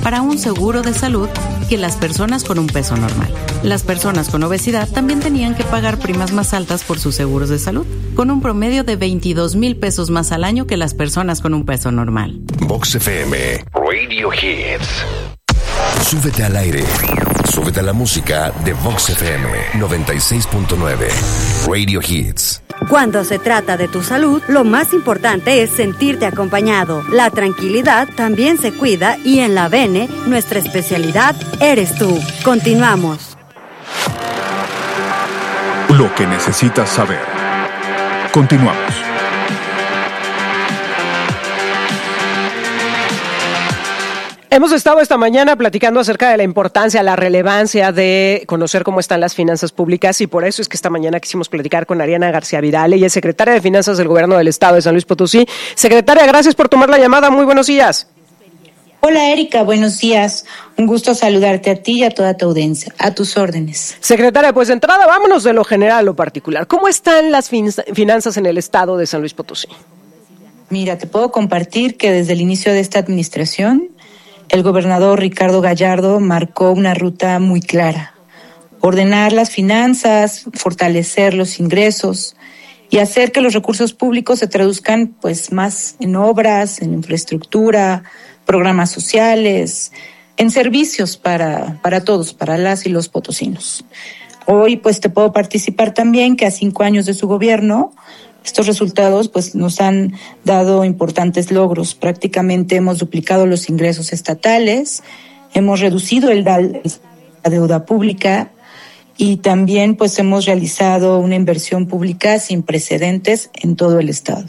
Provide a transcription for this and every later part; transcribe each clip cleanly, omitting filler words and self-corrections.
para un seguro de salud que las personas con un peso normal. Las personas con obesidad también tenían que pagar primas más altas por sus seguros de salud, con un promedio de 22,000 pesos más al año que las personas con un peso normal. Vox FM Radio Hits. Súbete al aire. Súbete a la música de Vox FM 96.9 Radio Hits. Cuando se trata de tu salud, lo más importante es sentirte acompañado. La tranquilidad también se cuida y en la Bene, nuestra especialidad eres tú. Continuamos. Lo que necesitas saber. Continuamos. Hemos estado esta mañana platicando acerca de la importancia, la relevancia de conocer cómo están las finanzas públicas y por eso es que esta mañana quisimos platicar con Ariana García Vidal. Ella es secretaria de Finanzas del Gobierno del Estado de San Luis Potosí. Secretaria, gracias por tomar la llamada. Muy buenos días. Hola Erika, buenos días. Un gusto saludarte a ti y a toda tu audiencia. A tus órdenes. Secretaria, pues de entrada vámonos de lo general a lo particular. ¿Cómo están las finanzas en el Estado de San Luis Potosí? Mira, te puedo compartir que desde el inicio de esta administración el gobernador Ricardo Gallardo marcó una ruta muy clara: ordenar las finanzas, fortalecer los ingresos y hacer que los recursos públicos se traduzcan pues más en obras, en infraestructura, programas sociales, en servicios para todos, para las y los potosinos. Hoy pues te puedo participar también que a 5 años de su gobierno, estos resultados pues nos han dado importantes logros. Prácticamente hemos duplicado los ingresos estatales, hemos reducido la deuda pública y también pues hemos realizado una inversión pública sin precedentes en todo el estado.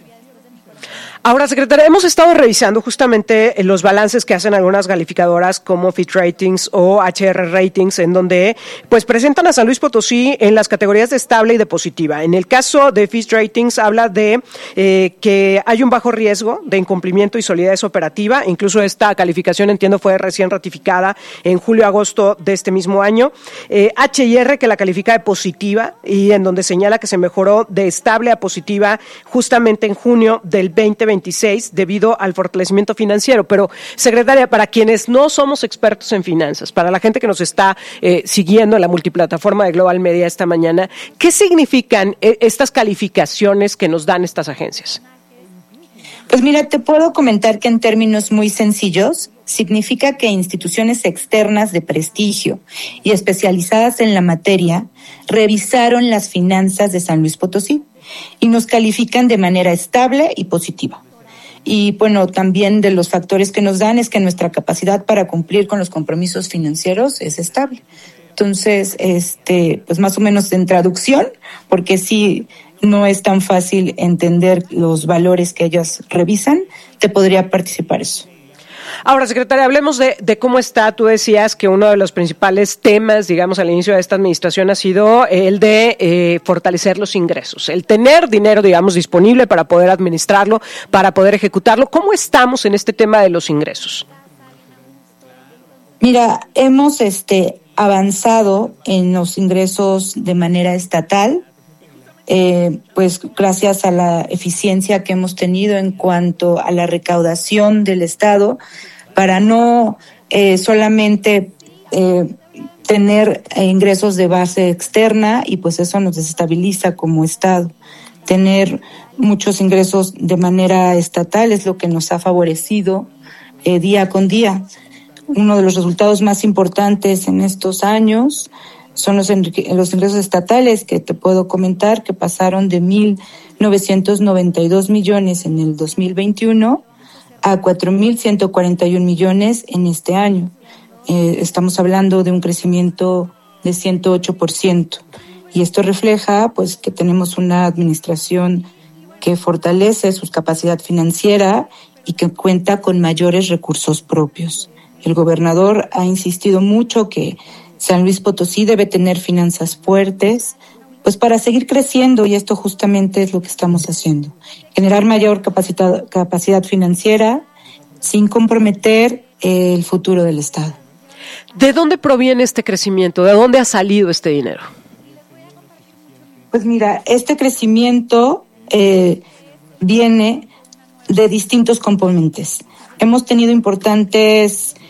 Ahora, secretaria, hemos estado revisando justamente los balances que hacen algunas calificadoras como Fitch Ratings o HR Ratings, en donde pues presentan a San Luis Potosí en las categorías de estable y de positiva. En el caso de Fitch Ratings habla de que hay un bajo riesgo de incumplimiento y solidez operativa. Incluso esta calificación, entiendo, fue recién ratificada en julio-agosto de este mismo año. HIR, que la califica de positiva y en donde señala que se mejoró de estable a positiva justamente en junio del 2026 debido al fortalecimiento financiero. Pero, secretaria, para quienes no somos expertos en finanzas, para la gente que nos está siguiendo en la multiplataforma de Global Media esta mañana, ¿qué significan estas calificaciones que nos dan estas agencias? Pues mira, te puedo comentar que en términos muy sencillos, significa que instituciones externas de prestigio y especializadas en la materia revisaron las finanzas de San Luis Potosí y nos califican de manera estable y positiva. Y bueno, también de los factores que nos dan es que nuestra capacidad para cumplir con los compromisos financieros es estable. Entonces, pues más o menos en traducción, porque sí no es tan fácil entender los valores que ellas revisan, te podría participar eso. Ahora, secretaria, hablemos de cómo está. Tú decías que uno de los principales temas, digamos, al inicio de esta administración ha sido el de fortalecer los ingresos, el tener dinero, digamos, disponible para poder administrarlo, para poder ejecutarlo. ¿Cómo estamos en este tema de los ingresos? Mira, hemos avanzado en los ingresos de manera estatal, pues gracias a la eficiencia que hemos tenido en cuanto a la recaudación del Estado, para no solamente tener ingresos de base externa, y pues eso nos desestabiliza como Estado. Tener muchos ingresos de manera estatal es lo que nos ha favorecido día con día. Uno de los resultados más importantes en estos años son los ingresos estatales, que te puedo comentar que pasaron de 1,992 millones en el 2021 a 4,141 millones en este año. Estamos hablando de un crecimiento de 108%. Y esto refleja pues que tenemos una administración que fortalece su capacidad financiera y que cuenta con mayores recursos propios. El gobernador ha insistido mucho que San Luis Potosí debe tener finanzas fuertes, pues para seguir creciendo, y esto justamente es lo que estamos haciendo. Generar mayor capacidad financiera sin comprometer el futuro del Estado. ¿De dónde proviene este crecimiento? ¿De dónde ha salido este dinero? Pues mira, este crecimiento viene de distintos componentes. Hemos tenido importantes